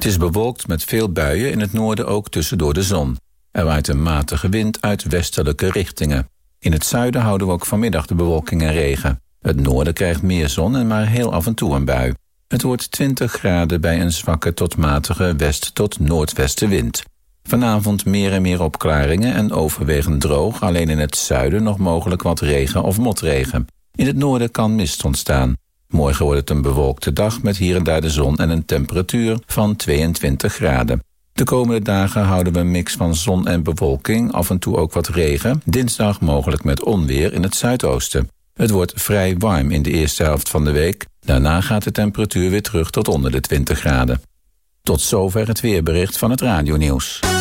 is bewolkt met veel buien, in het noorden ook tussendoor de zon. Er waait een matige wind uit westelijke richtingen. In het zuiden houden we ook vanmiddag de bewolking en regen. Het noorden krijgt meer zon en maar heel af en toe een bui. Het wordt 20 graden bij een zwakke tot matige west- tot noordwestenwind. Vanavond meer en meer opklaringen en overwegend droog, alleen in het zuiden nog mogelijk wat regen of motregen. In het noorden kan mist ontstaan. Morgen wordt het een bewolkte dag met hier en daar de zon en een temperatuur van 22 graden. De komende dagen houden we een mix van zon en bewolking, af en toe ook wat regen. Dinsdag mogelijk met onweer in het zuidoosten. Het wordt vrij warm in de eerste helft van de week. Daarna gaat de temperatuur weer terug tot onder de 20 graden. Tot zover het weerbericht van het radionieuws.